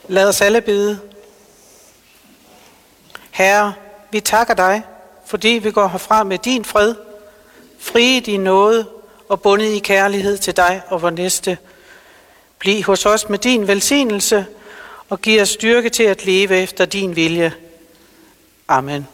Lad os alle bede. Herre, vi takker dig, fordi vi går herfra med din fred, fri i din nåde og bundet i kærlighed til dig og vor næste. Bliv hos os med din velsignelse og giv os styrke til at leve efter din vilje. Amen.